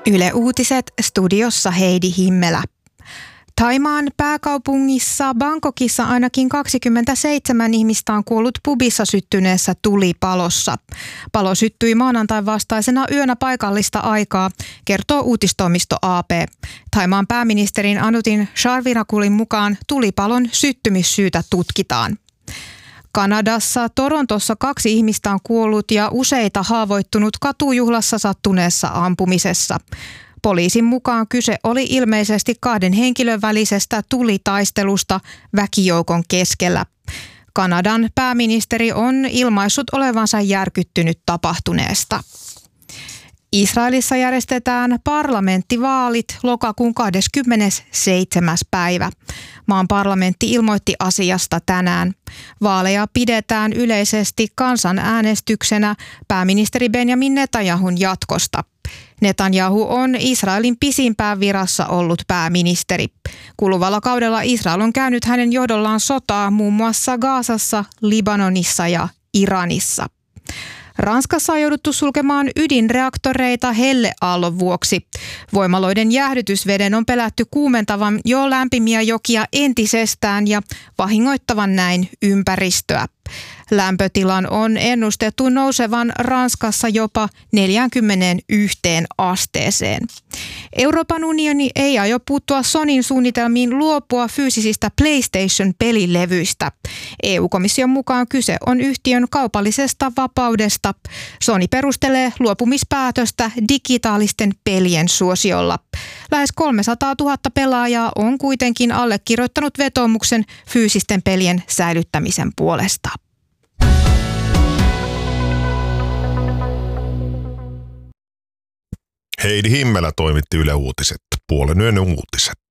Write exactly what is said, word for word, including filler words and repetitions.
Yle Uutiset, studiossa Heidi Himmelä. Thaimaan pääkaupungissa Bangkokissa ainakin kaksikymmentäseitsemän ihmistä on kuollut pubissa syttyneessä tulipalossa. Palo syttyi maanantain vastaisena yönä paikallista aikaa, kertoo uutistoimisto A P. Thaimaan pääministerin Anutin Charnvirakulin mukaan tulipalon syttymissyytä tutkitaan. Kanadassa Torontossa kaksi ihmistä on kuollut ja useita haavoittunut katujuhlassa sattuneessa ampumisessa. Poliisin mukaan kyse oli ilmeisesti kahden henkilön välisestä tulitaistelusta väkijoukon keskellä. Kanadan pääministeri on ilmaissut olevansa järkyttynyt tapahtuneesta. Israelissa järjestetään parlamenttivaalit lokakuun kahdeskymmenesseitsemäs päivä. Maan parlamentti ilmoitti asiasta tänään. Vaaleja pidetään yleisesti kansanäänestyksenä pääministeri Benjamin Netanyahun jatkosta. Netanyahu on Israelin pisimpään virassa ollut pääministeri. Kuluvalla kaudella Israel on käynyt hänen johdollaan sotaa muun muassa Gazassa, Libanonissa ja Iranissa. Ranskassa on jouduttu sulkemaan ydinreaktoreita helleaallon vuoksi. Voimaloiden jäähdytysveden on pelätty kuumentavan jo lämpimiä jokia entisestään ja vahingoittavan näin ympäristöä. Lämpötilan on ennustettu nousevan Ranskassa jopa neljäänkymmeneenyhteen asteeseen. Euroopan unioni ei aio puuttua Sonyn suunnitelmiin luopua fyysisistä PlayStation-pelilevyistä. E U-komission mukaan kyse on yhtiön kaupallisesta vapaudesta. Sony perustelee luopumispäätöstä digitaalisten pelien suosiolla. Lähes kolmesataatuhatta pelaajaa on kuitenkin allekirjoittanut vetoomuksen fyysisten pelien säilyttämisen puolesta. Heidi Himmelä toimitti Yle Uutiset, puolen yön uutiset.